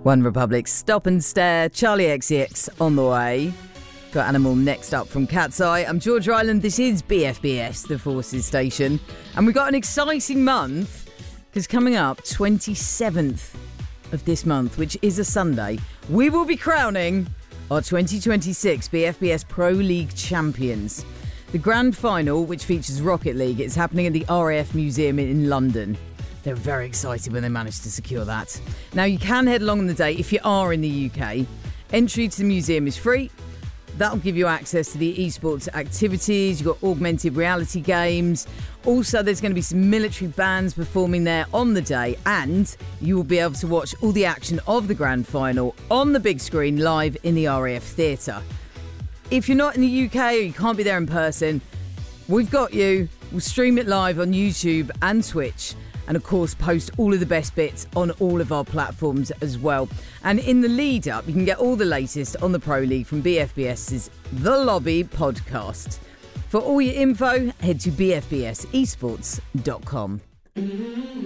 One Republic, Stop and Stare, Charlie XCX on the way. Got Animal next up from Cat's Eye. I'm George Ryland. This is BFBS, the Forces Station. And we've got an exciting month, because coming up, 27th of this month, which is a Sunday, we will be crowning our 2026 BFBS Pro League champions. The grand final, which features Rocket League, is happening at the RAF Museum in London. They were very excited when they managed to secure that. Now, you can head along on the day if you are in the UK. Entry to the museum is free. That'll give you access to the esports activities. You've got augmented reality games. Also, there's going to be some military bands performing there on the day, and you will be able to watch all the action of the grand final on the big screen live in the RAF Theatre. If you're not in the UK or you can't be there in person, we've got you. We'll stream it live on YouTube and Twitch. And of course, post all of the best bits on all of our platforms as well. And in the lead up, you can get all the latest on the Pro League from BFBS's The Lobby podcast. For all your info, head to bfbsesports.com.